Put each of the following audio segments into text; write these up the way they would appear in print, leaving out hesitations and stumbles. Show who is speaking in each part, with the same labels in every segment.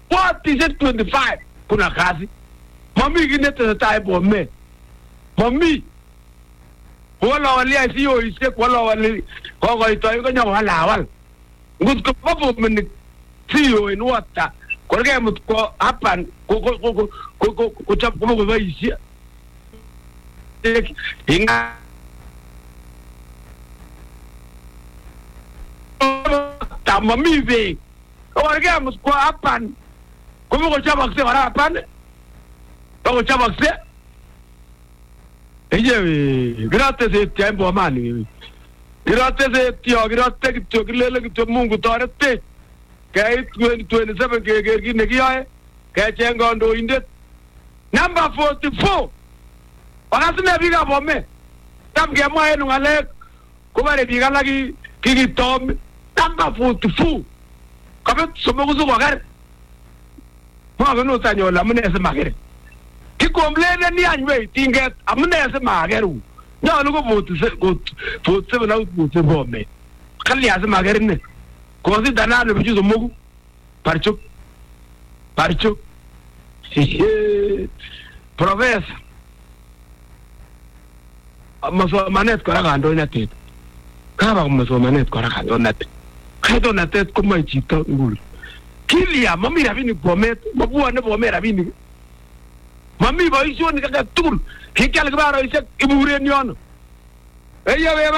Speaker 1: What is it 25? Kuna kazi. Mami kinete tai Bomet. Mami. Wala walia siyo ise wala wali. Kwa ito ko nya wala wal. Ngut ko papo men siyo in water. Kwa kaya mut ko hapan ko chap ko ba isi. Inga ta mami ve. Kwa kaya mut ko hapan ko chap akse wala hapan. Ko chap akse. Grazie tempo mani. Grazie tio, grazie tio, lele tio Mungu torete. Kai 27 ke negiae. Kai chengo ndo indet. Number 44. Wakasime biga bome. Tam ke mo enu ngale ko bare biga lagi kiki tom. Number 44. Kabet somoguzo wagar. Mo no tanyo la mune se magere. Kikomlele ni anywe tinget amne se mageru no lugo vote na vote bome kalli ase mageru ne ko si dana no bijuzo mogu parcho professor amaso manet ko raga ndo natet kaba amaso manet ko raga ndo natet kaido natet ko mai chito ngul kilia mami rabini Bomet mabuwa ne Bomet rabini Mami ba iso ni kaka tul. Kikal gbaro isek ibure ni on. Eya we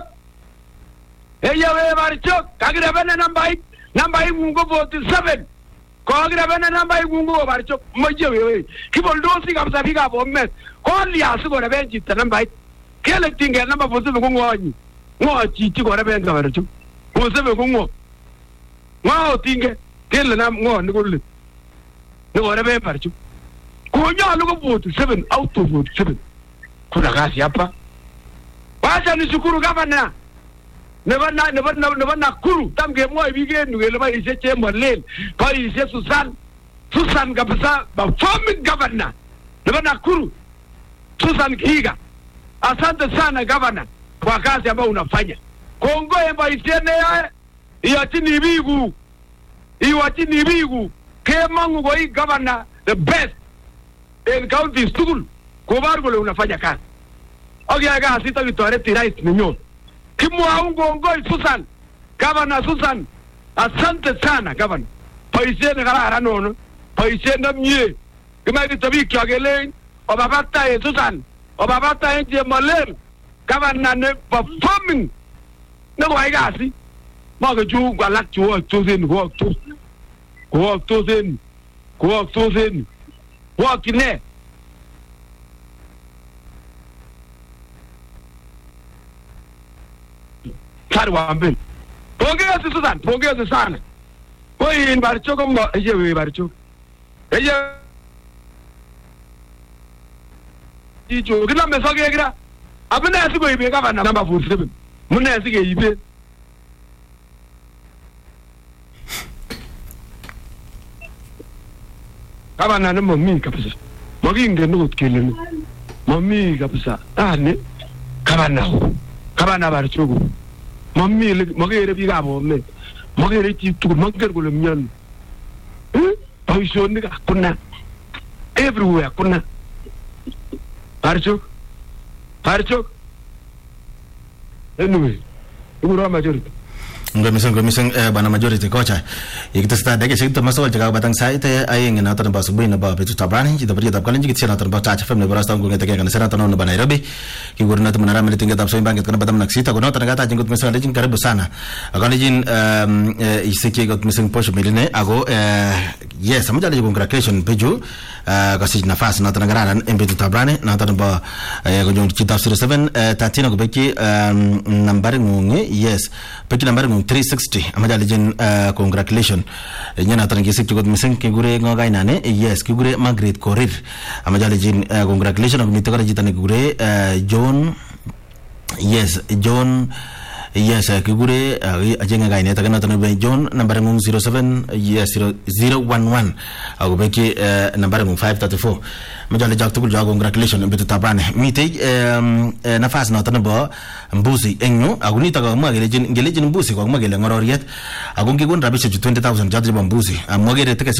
Speaker 1: marchok. Kagira bana number mungo 47. Kagira bana number mungo marchok. Moje we. Kibol dosi kapsa biga Bomet. Ko liya su go benchi ta number. Kele tinga number 47 ko ngoni. Ngo chi go benga marchok. Ko sebe ko ngo. Ngo tinga kele nam ngo ni go le. Ni go ben marchok. Konya lugo vote 7 out of vote 7. Kuna kasi hapa. Wacha nishukuru gavana. Nebana kuru tamge mwa ibige ngele ba ise chemba lel. Ba ise Susan kabisa ba forming governor. Nebana kuru. Susan Kiga. Asante sana gavana kwa kazi ambayo unafanya. Kongo emba isene ya iwatini bigu. Kemangu go hii governor the best. En county school kubargole unafanya kazi ogiaga asita vitore tirait ninyo kimwa ngongoi Susan governor Susan asante sana governor paise ne gara nono paise ndamye kima kitabiki agelen obabata Susan obabata enje moler governor ne performing ne waiga asi maga ju galak ju tozen ko tozen Wakine Sarwamben Pongeza Susan pongeza sana Oi in barchoko mba eje barchoko eje Ijo kila mesoge gira abune asigo ibe gavana number 47 mune asige ibe Gavana ne mami kabisa. Maginge no keleni. Mami kabisa. Ne Gavana barchogo. Mami magere biga Bomet. Magere ti tu mager golo myan. Paisoni kuna. Everywhere kuna. Barchog. Anyway, ugura majority.
Speaker 2: Ngamisang bana majority kocha ikita sta dege sikta masol jaga batang sai te ayeng na tan basubi na ba betu tabrani jida bari tab kalenji kitse na tan ba cha fm ne barasta ngunga te kan sera tan no ba Nairobi ki gurna tan manara mele tinga tab so imbanget kan badam naksita gono tan gata jingut misang lejin karibu sana akani jin isike got misang posh meline ago yes amja le congratulation peju kasi nafas na tan ngararan embetu tabrani na tan ba gojon kita 07 13 go beki number ngunge yes beki number 360 amja legend congratulation nyana tan gesik tugot miseng kigure ngogai nane yes kigure Margaret Korir amja legend congratulation of mitagara jitane kigure John kigure ajenga gaine tagana tan be John number 07 yes 011 ago beki number 534 majale jak tugul jago congratulation betu tabane mite nafas na tan ba mbuzi enyo aguni taga magele jin mbuzi ko magele ngororiet agungi gun rabisha 20,000 jadri mbuzi amagere teke